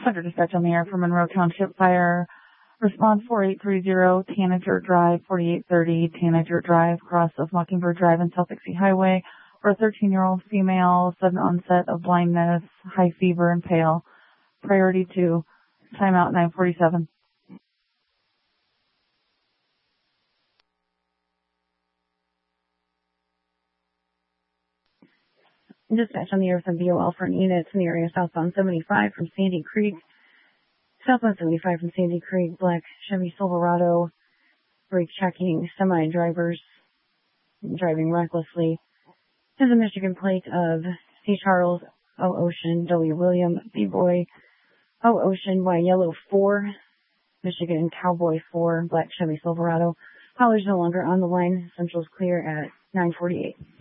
Center dispatch on the air for Monroe Township Fire. Response 4830 Tanager Drive, 4830 Tanager Drive, cross of Mockingbird Drive and South Dixie Highway, for a 13-year-old female, sudden onset of blindness, high fever, and pale. Priority 2. Timeout 9:47. Dispatch on the air from VOL for units in the area southbound 75 from Sandy Creek. Southbound 75 from Sandy Creek, black Chevy Silverado, brake checking, semi-drivers driving recklessly. Has a Michigan plate of C. Charles, O. Ocean, W. William, B. Boy, O. Ocean, Y. Yellow 4, Michigan Cowboy 4, black Chevy Silverado. Holler's no longer on the line. Central's clear at 9:48.